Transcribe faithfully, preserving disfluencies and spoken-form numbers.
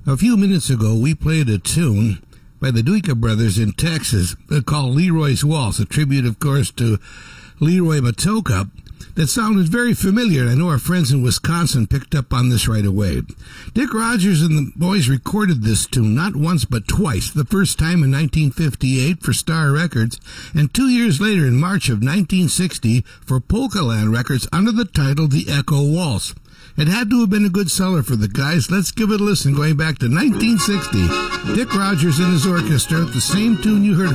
A few minutes ago, we played a tune by the Duica Brothers in Texas called Leroy's Waltz, a tribute, of course, to Leroy Matoaca. That sounded very familiar, and I know our friends in Wisconsin picked up on this right away. Dick Rogers and the boys recorded this tune not once but twice, the first time in nineteen fifty-eight for Star Records, and two years later in March of nineteen sixty for Polka Land Records under the title The Echo Waltz. It had to have been a good seller for the guys. Let's give it a listen going back to nineteen sixty. Dick Rogers and his orchestra, the same tune you heard